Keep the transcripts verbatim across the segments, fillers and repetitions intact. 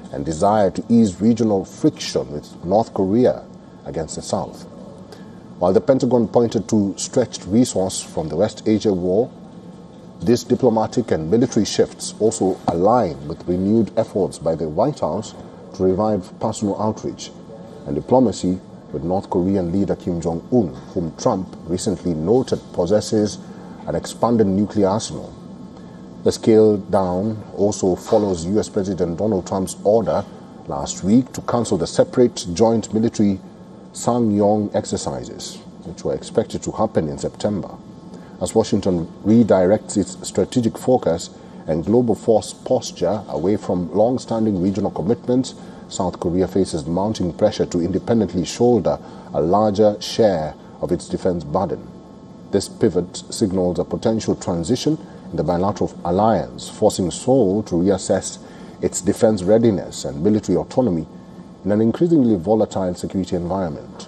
and desire to ease regional friction with North Korea against the South. While the Pentagon pointed to stretched resource from the West Asia war, these diplomatic and military shifts also align with renewed efforts by the White House to revive personal outreach and diplomacy with North Korean leader Kim Jong-un, whom Trump recently noted possesses an expanded nuclear arsenal. The scale down also follows U S President Donald Trump's order last week to cancel the separate joint military Ssangyong exercises, which were expected to happen in September, as Washington redirects its strategic focus and global force posture away from long-standing regional commitments. South Korea faces mounting pressure to independently shoulder a larger share of its defense burden. This pivot signals a potential transition in the bilateral alliance, forcing Seoul to reassess its defense readiness and military autonomy in an increasingly volatile security environment.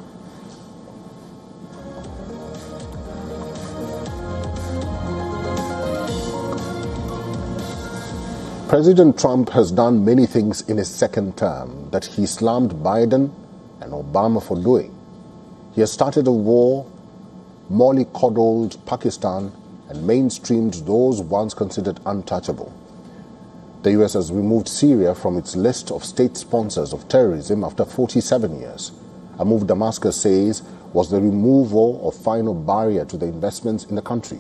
President Trump has done many things in his second term that he slammed Biden and Obama for doing. He has started a war, mollycoddled Pakistan, and mainstreamed those once considered untouchable. The U S has removed Syria from its list of state sponsors of terrorism after forty-seven years, a move Damascus says was the removal of final barrier to the investments in the country.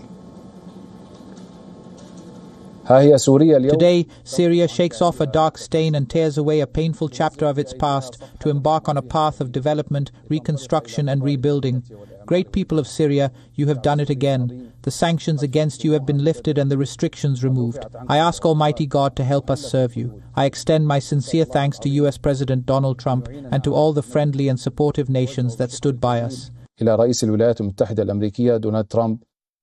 Today, Syria shakes off a dark stain and tears away a painful chapter of its past to embark on a path of development, reconstruction and rebuilding. Great people of Syria, you have done it again. The sanctions against you have been lifted and the restrictions removed. I ask Almighty God to help us serve you. I extend my sincere thanks to U S President Donald Trump and to all the friendly and supportive nations that stood by us. إلى رئيس الولايات المتحدة الأمريكية دونالد ترامب.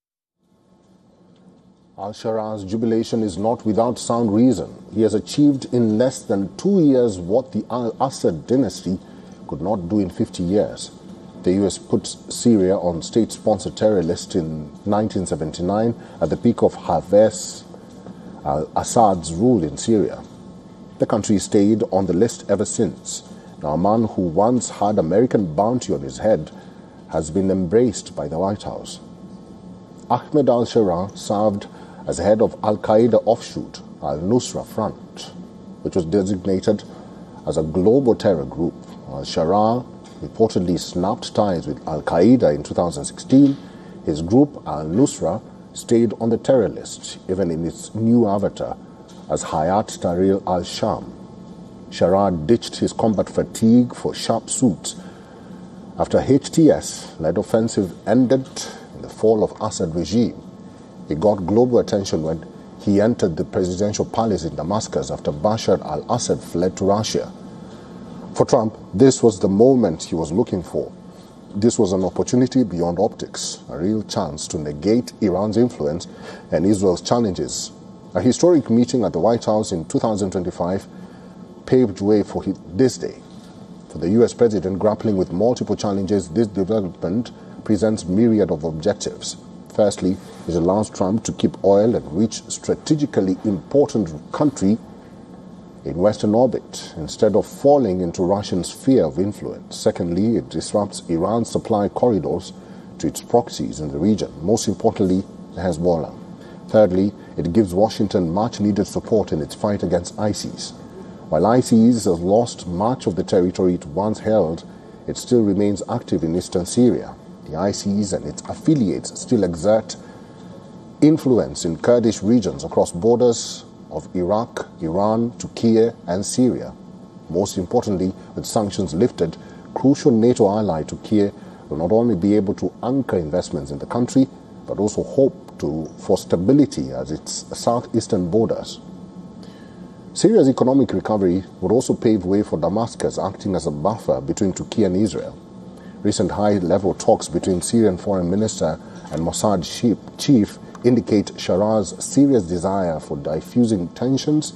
Al-Sharar's jubilation is not without sound reason. He has achieved in less than two years what the Al-Assad dynasty could not do in fifty years. The U S put Syria on state-sponsored terror list in nineteen seventy-nine at the peak of Hafez al-Assad's rule in Syria. The country stayed on the list ever since. Now, a man who once had American bounty on his head has been embraced by the White House. Ahmed al-Sharar served as head of Al-Qaeda offshoot Al-Nusra Front, which was designated as a global terror group. Al-Sharar reportedly snapped ties with Al-Qaeda in two thousand sixteen. His group, Al-Nusra, stayed on the terror list, even in its new avatar as Hayat Tahrir al-Sham. Sharar ditched his combat fatigue for sharp suits after H T S-led offensive ended in the fall of Assad regime. He got global attention when he entered the presidential palace in Damascus after Bashar al-Assad fled to Russia. For Trump, this was the moment he was looking for. This was an opportunity beyond optics, a real chance to negate Iran's influence and Israel's challenges. A historic meeting at the White House in two thousand twenty-five paved way for this day. For the U S president grappling with multiple challenges, this development presents myriad of objectives. Firstly, it allows Trump to keep oil and rich strategically important country in Western orbit instead of falling into Russian sphere of influence. Secondly, it disrupts Iran's supply corridors to its proxies in the region, most importantly, Hezbollah. Thirdly, it gives Washington much-needed support in its fight against ISIS. While ISIS has lost much of the territory it once held, it still remains active in eastern Syria. The ISIS and its affiliates still exert influence in Kurdish regions across borders of Iraq, Iran, Turkey, and Syria. Most importantly, with sanctions lifted, crucial NATO ally Turkey will not only be able to anchor investments in the country, but also hope to for stability as its southeastern borders. Syria's economic recovery would also pave way for Damascus acting as a buffer between Turkey and Israel. Recent high-level talks between Syrian Foreign Minister and Mossad chief indicate Sharar's serious desire for diffusing tensions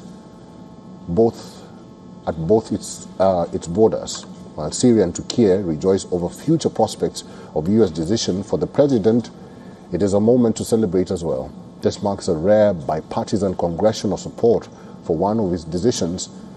both at both its uh, its borders. While Syria and Turkey rejoice over future prospects of U S decision for the president, it is a moment to celebrate as well. This marks a rare bipartisan congressional support for one of his decisions